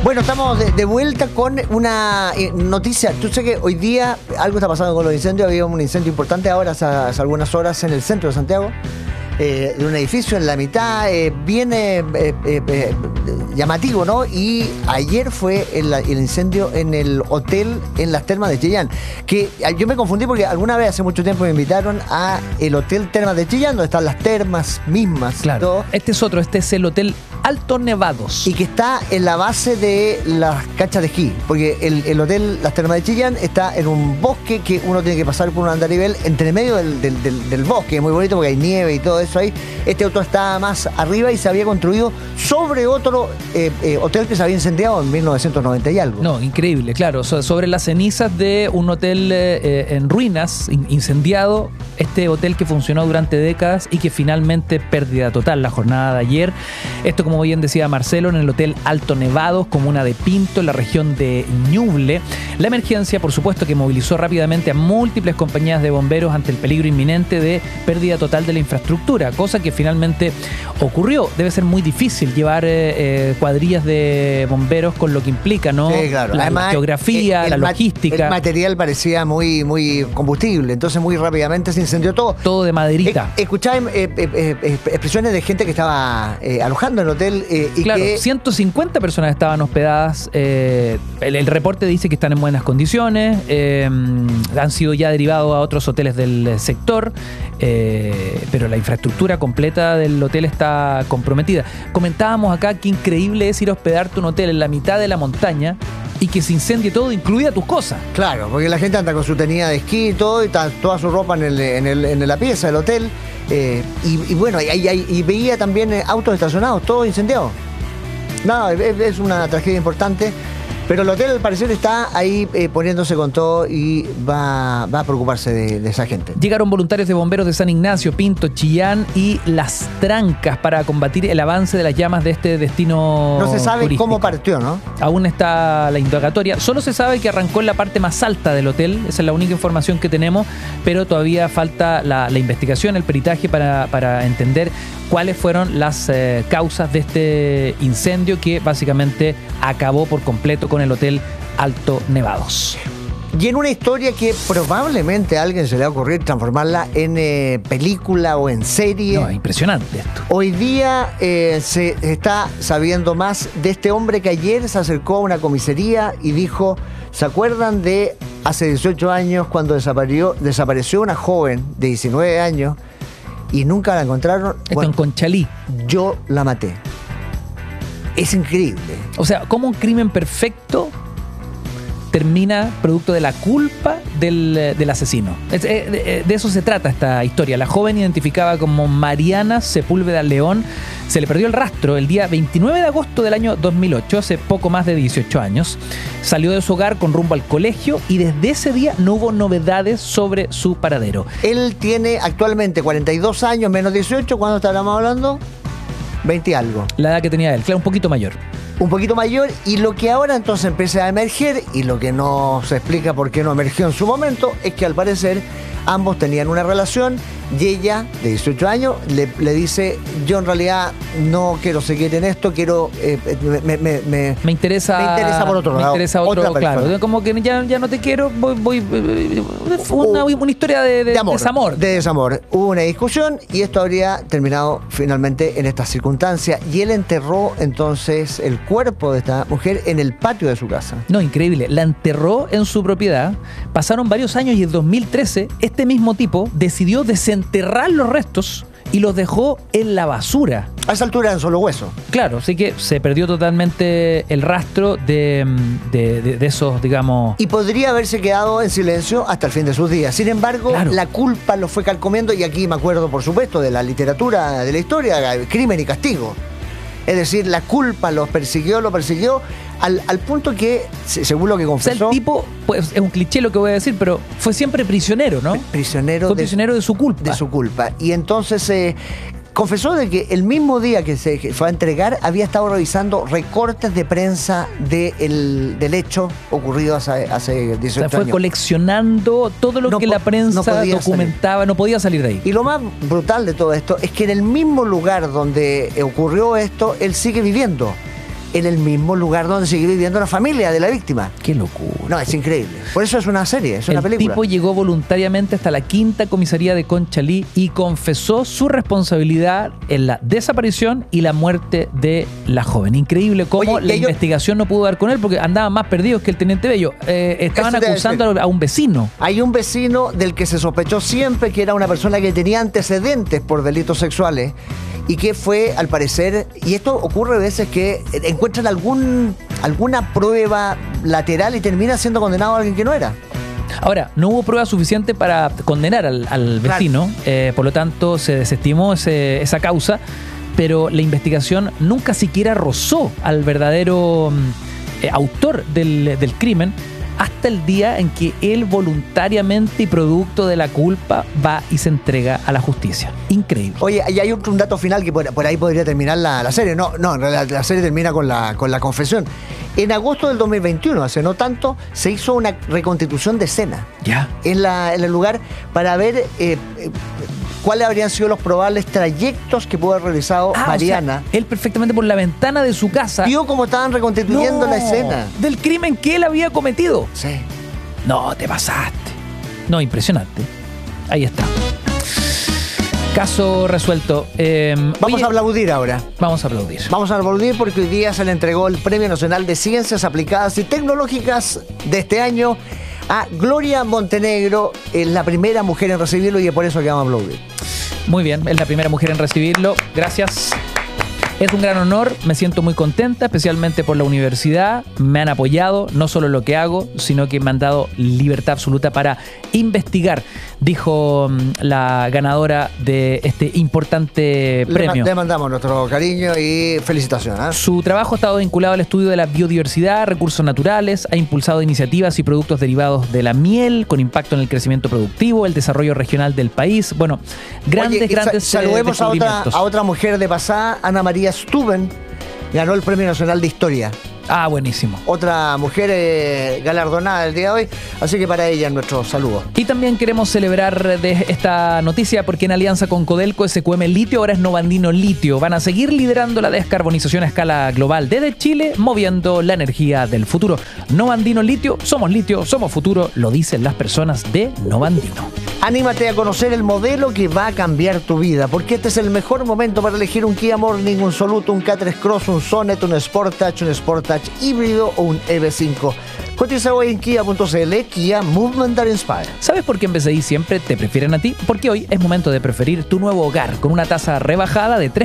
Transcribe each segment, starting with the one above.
Bueno, estamos de vuelta con una noticia. Tú sabes que hoy día algo está pasando con los incendios. Había un incendio importante ahora hace algunas horas en el centro de Santiago, de un edificio en la mitad, bien llamativo, ¿no? Y ayer fue el incendio en el hotel en las Termas de Chillán, que yo me confundí porque alguna vez hace mucho tiempo me invitaron a el Hotel Termas de Chillán, donde están las termas mismas. Claro, todo. este es el Hotel Alto Nevados. Y que está en la base de las canchas de esquí, porque el hotel Las Termas de Chillán está en un bosque que uno tiene que pasar por un andarivel entre medio del bosque, es muy bonito porque hay nieve y todo eso ahí. Este auto está más arriba y se había construido sobre otro hotel que se había incendiado en 1990 y algo. No, increíble, claro, sobre las cenizas de un hotel en ruinas, incendiado, este hotel que funcionó durante décadas y que finalmente pérdida total la jornada de ayer. Esto, como bien decía Marcelo, en el Hotel Alto Nevados, comuna de Pinto, en la región de Ñuble. La emergencia, por supuesto, que movilizó rápidamente a múltiples compañías de bomberos ante el peligro inminente de pérdida total de la infraestructura, cosa que finalmente ocurrió. Debe ser muy difícil llevar cuadrillas de bomberos con lo que implica, ¿no? Sí, claro. La geografía, la logística. El material parecía muy combustible, entonces muy rápidamente se incendió todo. Todo de maderita. Escuchaba expresiones de gente que estaba alojando en el hotel. Claro, 150 personas estaban hospedadas. El reporte dice que están en buenas condiciones. Han sido ya derivados a otros hoteles del sector. Pero la infraestructura completa del hotel está comprometida. Comentábamos acá que increíble es ir a hospedarte un hotel en la mitad de la montaña y que se incendie todo, incluida tus cosas. Claro, porque la gente anda con su tenida de esquí y todo, y está toda su ropa en la pieza del hotel. Y bueno, y veía también autos estacionados, todos incendiados. No, es una tragedia importante. Pero el hotel, al parecer, está ahí poniéndose con todo y va a preocuparse de esa gente. Llegaron voluntarios de bomberos de San Ignacio, Pinto, Chillán y Las Trancas para combatir el avance de las llamas de este destino No se sabe turístico. cómo partió, ¿no? Aún está la indagatoria. Solo se sabe que arrancó en la parte más alta del hotel. Esa es la única información que tenemos, pero todavía falta la investigación, el peritaje para entender cuáles fueron las causas de este incendio que básicamente acabó por completo con el Hotel Alto Nevados. Y en una historia que probablemente a alguien se le va a ocurrir transformarla en película o en serie. No, es impresionante esto. Hoy día se está sabiendo más de este hombre que ayer se acercó a una comisaría y dijo, ¿se acuerdan de hace 18 años cuando desapareció una joven de 19 años y nunca la encontraron? Esto en Conchalí. Yo la maté. Es increíble. O sea, como un crimen perfecto termina producto de la culpa del asesino. De eso se trata esta historia. La joven, identificada como Mariana Sepúlveda León, se le perdió el rastro el día 29 de agosto del año 2008, hace poco más de 18 años. Salió de su hogar con rumbo al colegio y desde ese día no hubo novedades sobre su paradero. Él tiene actualmente 42 años, menos 18, ¿cuándo estábamos hablando? 20 y algo. La edad que tenía él, claro, un poquito mayor. Un poquito mayor, y lo que ahora entonces empieza a emerger, y lo que no se explica por qué no emergió en su momento, es que al parecer ambos tenían una relación y ella, de 18 años, le dice, yo en realidad no quiero seguir en esto, quiero... Me interesa por otro lado. Me interesa otro, claro. Como que ya no te quiero, voy una historia de desamor. De desamor. Hubo una discusión y esto habría terminado finalmente en estas circunstancias. Y él enterró entonces el cuerpo de esta mujer en el patio de su casa. No, increíble. La enterró en su propiedad. Pasaron varios años y en 2013 este mismo tipo decidió desenterrar los restos y los dejó en la basura. A esa altura eran solo huesos. Claro, así que se perdió totalmente el rastro de esos, digamos... Y podría haberse quedado en silencio hasta el fin de sus días. Sin embargo, claro, la culpa lo fue calcomiendo, y aquí me acuerdo, por supuesto, de la literatura, de la historia, Crimen y Castigo. Es decir, la culpa lo persiguió al punto que, según lo que confesó... O sea, el tipo, pues, es un cliché lo que voy a decir, pero fue siempre prisionero, ¿no? Prisionero de su culpa. De su culpa. Y entonces confesó de que el mismo día que se fue a entregar había estado revisando recortes de prensa del hecho ocurrido hace 18 o sea, fue años. Coleccionando todo lo que la prensa documentaba, no podía salir de ahí. Y lo más brutal de todo esto es que en el mismo lugar donde ocurrió esto, él sigue viviendo. en el mismo lugar donde sigue viviendo la familia de la víctima. Qué locura. No, es increíble. Por eso es una serie, es una película. El tipo llegó voluntariamente hasta la 5ª comisaría de Conchalí y confesó su responsabilidad en la desaparición y la muerte de la joven. Increíble cómo la investigación no pudo dar con él porque andaban más perdidos que el teniente Bello. Estaban acusando a un vecino. Hay un vecino del que se sospechó siempre que era una persona que tenía antecedentes por delitos sexuales y que fue, al parecer, y esto ocurre a veces que encuentran alguna prueba lateral y termina siendo condenado a alguien que no era. Ahora, no hubo prueba suficiente para condenar al vecino, claro. Por lo tanto se desestimó esa causa, pero la investigación nunca siquiera rozó al verdadero autor del crimen, hasta el día en que él voluntariamente y producto de la culpa va y se entrega a la justicia. Increíble. Oye, y hay un dato final que por ahí podría terminar la serie. No, la serie termina con la confesión. En agosto del 2021, hace no tanto, se hizo una reconstitución de escena. Ya. En el lugar para ver cuáles habrían sido los probables trayectos que pudo haber realizado Mariana. O sea, él perfectamente por la ventana de su casa vio cómo estaban reconstituyendo la escena del crimen que él había cometido. Sí. No, te pasaste. No, impresionante. Ahí está. Caso resuelto. Vamos a aplaudir ahora. Vamos a aplaudir. Vamos a aplaudir porque hoy día se le entregó el Premio Nacional de Ciencias Aplicadas y Tecnológicas de este año a Gloria Montenegro. Es la primera mujer en recibirlo y es por eso que vamos a aplaudir. Muy bien, es la primera mujer en recibirlo. Gracias. Es un gran honor, me siento muy contenta, especialmente por la universidad. Me han apoyado, no solo en lo que hago, sino que me han dado libertad absoluta para investigar, dijo la ganadora de este importante premio. Le mandamos nuestro cariño y felicitaciones. Su trabajo ha estado vinculado al estudio de la biodiversidad, recursos naturales, ha impulsado iniciativas y productos derivados de la miel con impacto en el crecimiento productivo, el desarrollo regional del país. Bueno, grandes saludemos a otra mujer de pasada, Ana María Stuben, ganó el Premio Nacional de Historia. Ah, buenísimo. Otra mujer galardonada el día de hoy, así que para ella nuestro saludo. Y también queremos celebrar de esta noticia porque en alianza con Codelco, SQM Litio ahora es Novandino Litio. Van a seguir liderando la descarbonización a escala global desde Chile, moviendo la energía del futuro. Novandino Litio, somos futuro, lo dicen las personas de Novandino. Anímate a conocer el modelo que va a cambiar tu vida, porque este es el mejor momento para elegir un Kia Morning, un Soluto, un K3 Cross, un Sonet, un Sportage, un Sportage híbrido o un EV5. Cotiza hoy en Kia.cl. Kia, Movement that Inspire. ¿Sabes por qué en BCI siempre te prefieren a ti? Porque hoy es momento de preferir tu nuevo hogar con una tasa rebajada de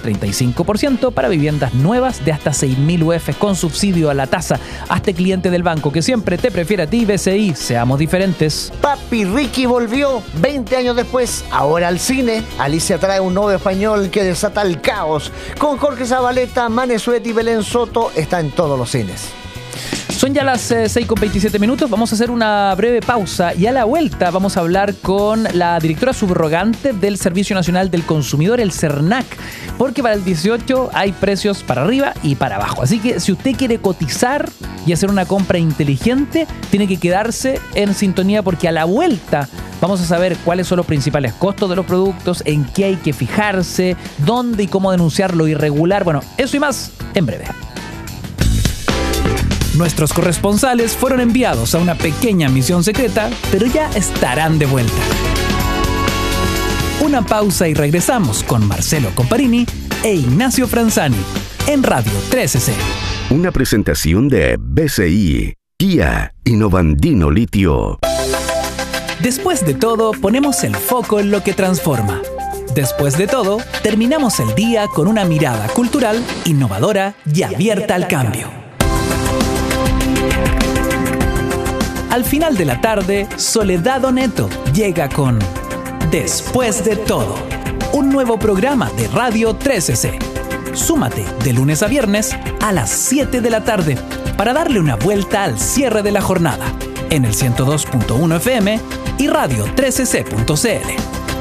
3.35% para viviendas nuevas de hasta 6.000 UF con subsidio a la tasa. Hazte cliente del banco que siempre te prefiere a ti. BCI, seamos diferentes. Papi Ricky volvió 20 años después, ahora al cine. Alicia trae un nuevo español que desata el caos. Con Jorge Zabaleta, Mane Suet y Belén Soto, está en todos los cines. Son ya las 6:27. Vamos a hacer una breve pausa y a la vuelta vamos a hablar con la directora subrogante del Servicio Nacional del Consumidor, el CERNAC, porque para el 18 hay precios para arriba y para abajo. Así que si usted quiere cotizar y hacer una compra inteligente, tiene que quedarse en sintonía porque a la vuelta vamos a saber cuáles son los principales costos de los productos, en qué hay que fijarse, dónde y cómo denunciar lo irregular. Bueno, eso y más en breve. Nuestros corresponsales fueron enviados a una pequeña misión secreta, pero ya estarán de vuelta. Una pausa y regresamos con Marcelo Comparini e Ignacio Franzani en Radio 13C. Una presentación de BCI, Kia y Novandino Litio. Después de todo, ponemos el foco en lo que transforma. Después de todo, terminamos el día con una mirada cultural, innovadora y abierta al cambio. Al final de la tarde, Soledad Oneto llega con Después de todo, un nuevo programa de Radio 13C. Súmate de lunes a viernes a las 7 de la tarde para darle una vuelta al cierre de la jornada en el 102.1 FM y Radio 13C.cl.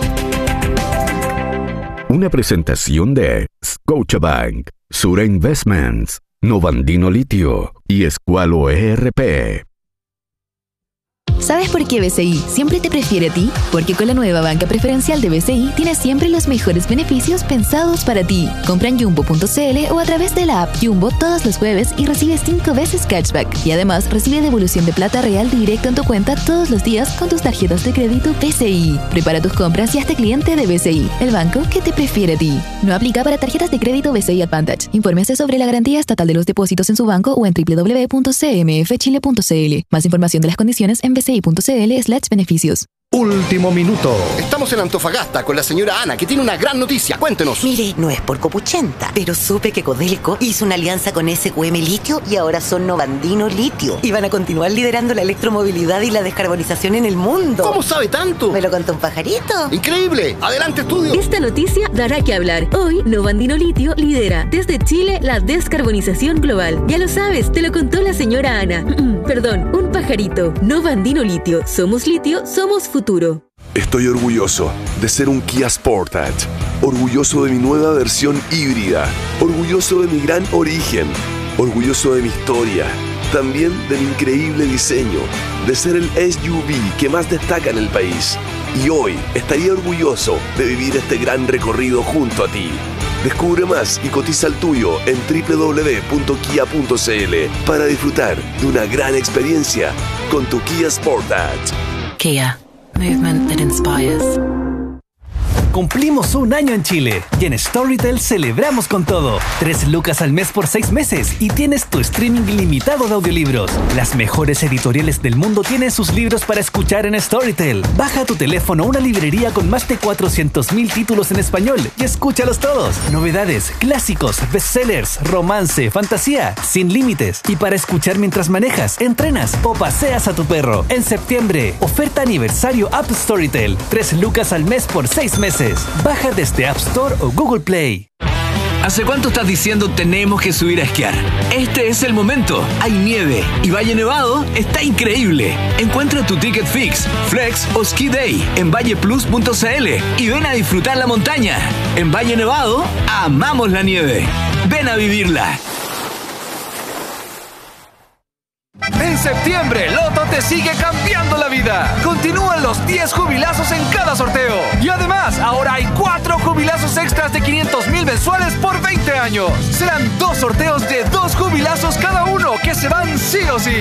Una presentación de Scotiabank, Sura Investments, Novandino Litio y Esqualo ERP. ¿Sabes por qué BCI siempre te prefiere a ti? Porque con la nueva banca preferencial de BCI tienes siempre los mejores beneficios pensados para ti. Compra en Jumbo.cl o a través de la app Jumbo todos los jueves y recibe 5 veces cashback. Y además recibe devolución de plata real directo en tu cuenta todos los días con tus tarjetas de crédito BCI. Prepara tus compras y hazte cliente de BCI, el banco que te prefiere a ti. No aplica para tarjetas de crédito BCI Advantage. Infórmese sobre la garantía estatal de los depósitos en su banco o en www.cmfchile.cl. Más información de las condiciones en bci.cl/beneficios. Último minuto. Estamos en Antofagasta con la señora Ana, que tiene una gran noticia. Cuéntenos. Mire, no es por copuchenta, pero supe que Codelco hizo una alianza con SQM Litio y ahora son Novandino Litio. Y van a continuar liderando la electromovilidad y la descarbonización en el mundo. ¿Cómo sabe tanto? ¿Me lo contó un pajarito? ¡Increíble! ¡Adelante, estudio! Esta noticia dará que hablar. Hoy, Novandino Litio lidera desde Chile la descarbonización global. Ya lo sabes, te lo contó la señora Ana. Perdón, un pajarito. Novandino Litio. Somos litio, somos futuro. Estoy orgulloso de ser un Kia Sportage, orgulloso de mi nueva versión híbrida, orgulloso de mi gran origen, orgulloso de mi historia, también de mi increíble diseño, de ser el SUV que más destaca en el país. Y hoy estaría orgulloso de vivir este gran recorrido junto a ti. Descubre más y cotiza el tuyo en www.kia.cl para disfrutar de una gran experiencia con tu Kia Sportage. Kia. Movement that inspires. Cumplimos un año en Chile y en Storytel celebramos con todo. 3 lucas al mes por 6 meses y tienes tu streaming ilimitado de audiolibros. Las mejores editoriales del mundo tienen sus libros para escuchar en Storytel. Baja a tu teléfono una librería con más de 400.000 títulos en español y escúchalos todos. Novedades, clásicos, bestsellers, romance, fantasía, sin límites. Y para escuchar mientras manejas, entrenas o paseas a tu perro. En septiembre, oferta aniversario App Storytel. 3 lucas al mes por 6 meses. Baja desde App Store o Google Play. ¿Hace cuánto estás diciendo tenemos que subir a esquiar? Este es el momento. Hay nieve y Valle Nevado está increíble. Encuentra tu ticket fix, flex o ski day en valleplus.cl y ven a disfrutar la montaña. En Valle Nevado, amamos la nieve. Ven a vivirla. En septiembre, Loto te sigue cambiando la vida. Continúan los 10 jubilazos en cada sorteo. Y además, ahora hay 4 jubilazos extras de 500,000 mensuales por 20 años. Serán 2 sorteos de 2 jubilazos cada uno que se van sí o sí.